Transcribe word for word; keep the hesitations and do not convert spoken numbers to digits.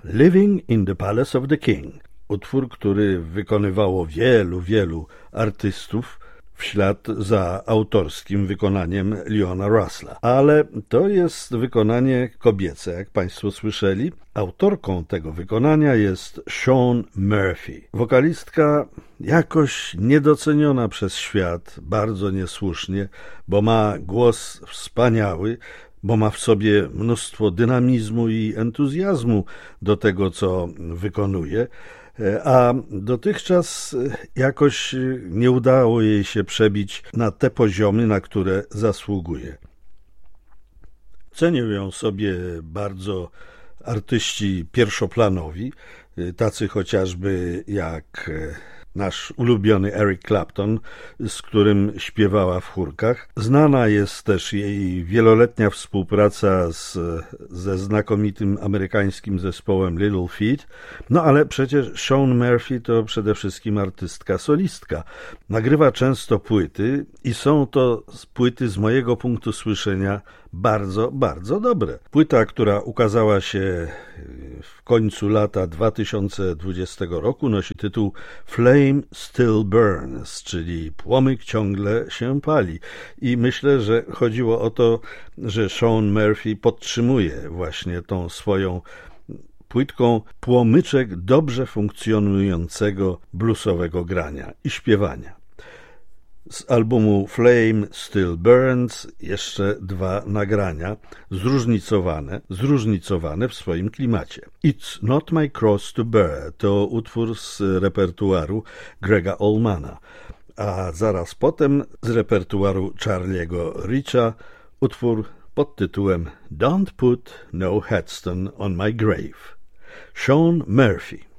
Living in the Palace of the King. Utwór, który wykonywało wielu, wielu artystów w ślad za autorskim wykonaniem Leona Russella. Ale to jest wykonanie kobiece, jak Państwo słyszeli. Autorką tego wykonania jest Shawn Murphy. Wokalistka jakoś niedoceniona przez świat, bardzo niesłusznie, bo ma głos wspaniały, bo ma w sobie mnóstwo dynamizmu i entuzjazmu do tego, co wykonuje, a dotychczas jakoś nie udało jej się przebić na te poziomy, na które zasługuje. Cenią ją sobie bardzo artyści pierwszoplanowi, tacy chociażby jak nasz ulubiony Eric Clapton, z którym śpiewała w chórkach. Znana jest też jej wieloletnia współpraca z, ze znakomitym amerykańskim zespołem Little Feat. No ale przecież Shawn Murphy to przede wszystkim artystka solistka. Nagrywa często płyty i są to płyty z mojego punktu słyszenia bardzo, bardzo dobre. Płyta, która ukazała się w końcu lata dwa tysiące dwudziestego roku, nosi tytuł Flame Still Burns, czyli płomyk ciągle się pali. I myślę, że chodziło o to, że Shawn Murphy podtrzymuje właśnie tą swoją płytką płomyczek dobrze funkcjonującego bluesowego grania i śpiewania. Z albumu Flame Still Burns jeszcze dwa nagrania, zróżnicowane, zróżnicowane w swoim klimacie. It's Not My Cross to Bear to utwór z repertuaru Grega Allmana, a zaraz potem z repertuaru Charlie'ego Richa utwór pod tytułem Don't Put No Headstone on My Grave. Shawn Murphy.